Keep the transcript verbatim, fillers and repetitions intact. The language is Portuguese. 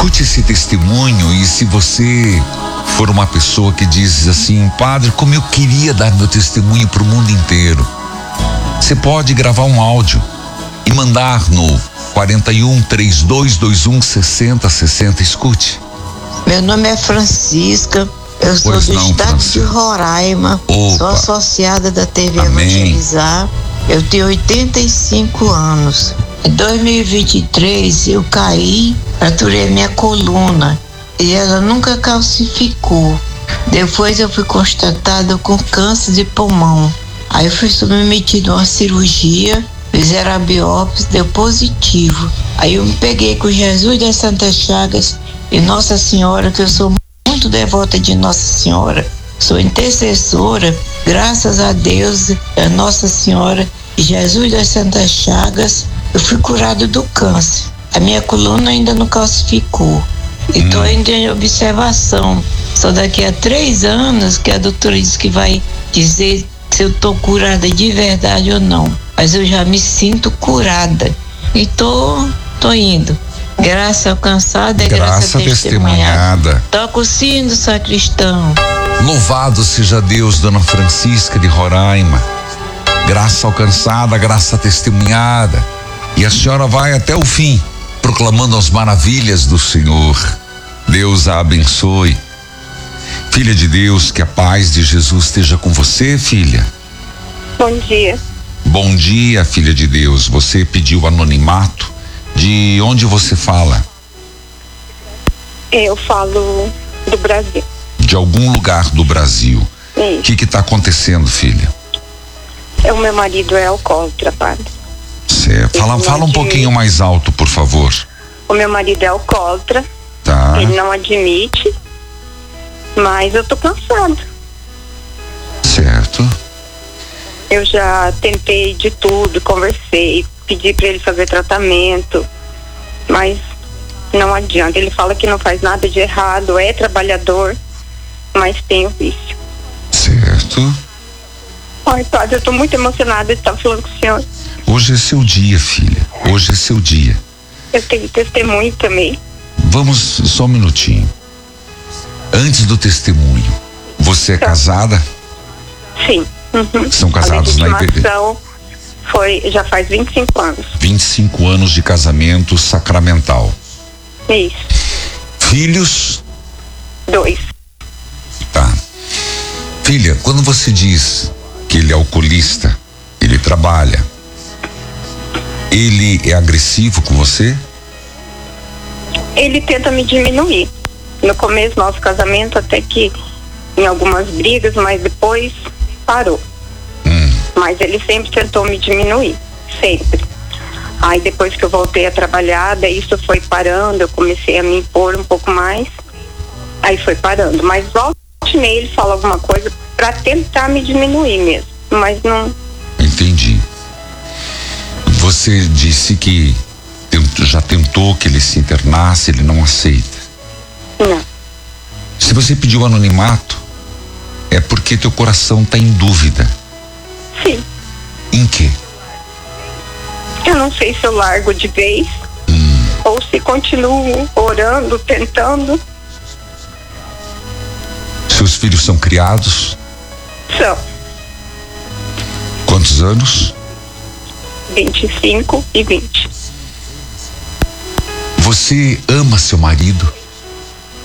Escute esse testemunho e se você for uma pessoa que diz assim, padre, como eu queria dar meu testemunho para o mundo inteiro, você pode gravar um áudio e mandar no quarenta e um, trinta e dois, vinte e um, sessenta, sessenta. Escute. Meu nome é Francisca, eu sou Pois do não, estado Francisca. de Roraima, Opa. sou associada da T V Amém. Evangelizar, eu tenho oitenta e cinco anos. Em dois mil e vinte e três eu caí, fraturei minha coluna e ela nunca calcificou. Depois eu fui constatada com câncer de pulmão. Aí eu fui submetido a uma cirurgia, fizeram a biópsia, deu positivo. Aí eu me peguei com Jesus das Santas Chagas e Nossa Senhora, que eu sou muito devota de Nossa Senhora, sou intercessora, graças a Deus, a Nossa Senhora e Jesus das Santas Chagas, eu fui curado do câncer. A minha coluna ainda não calcificou. E estou ainda em observação. Só daqui a três anos que a doutora disse que vai dizer se eu estou curada de verdade ou não. Mas eu já me sinto curada. E tô, tô indo. Graça alcançada é graça, Graça testemunhada. testemunhada. Toca o sino, sacristão. Louvado seja Deus, Dona Francisca de Roraima. Graça alcançada, graça testemunhada. E a senhora vai até o fim, proclamando as maravilhas do Senhor. Deus a abençoe. Filha de Deus, que a paz de Jesus esteja com você, filha. Bom dia. Bom dia, filha de Deus. Você pediu anonimato. De onde você fala? Eu falo do Brasil. De algum lugar do Brasil. O Isso. que que está acontecendo, filha? É, o meu marido é alcoólatra, padre. Certo. Fala, Ele fala um não pouquinho admite. mais alto, por favor. O meu marido é alcoólatra, Tá. ele não admite, mas eu tô cansada. Certo. Eu já tentei de tudo, conversei, pedi pra ele fazer tratamento, mas não adianta. Ele fala que não faz nada de errado, é trabalhador, mas tem o vício. Certo. Ai, padre, eu tô muito emocionada de estar falando com o senhor. Hoje é seu dia, filha. Hoje é seu dia. Eu tenho testemunho também. Vamos, só um minutinho. Antes do testemunho, você é Tá. casada? Sim. Uhum. São casados na A igreja. legitimação foi, já faz vinte e cinco anos. vinte e cinco anos de casamento sacramental. Isso. Filhos? Dois. Tá. Filha, quando você diz que ele é alcoolista, ele trabalha, ele é agressivo com você? Ele tenta me diminuir. No começo do nosso casamento, até que em algumas brigas, mas depois parou. Hum. Mas ele sempre tentou me diminuir. Sempre. Aí depois que eu voltei a trabalhar, daí isso foi parando, eu comecei a me impor um pouco mais. Aí foi parando. Mas volta e meia ele fala alguma coisa pra tentar me diminuir mesmo. Mas não. Entendi. Você disse que tent- já tentou que ele se internasse, ele não aceita. Não. Se você pediu anonimato, é porque teu coração está em dúvida. Sim. Em quê? Eu não sei se eu largo de vez Hum. ou se continuo orando, tentando. Seus filhos são criados? São Quantos anos? vinte e cinco e vinte. Você ama seu marido?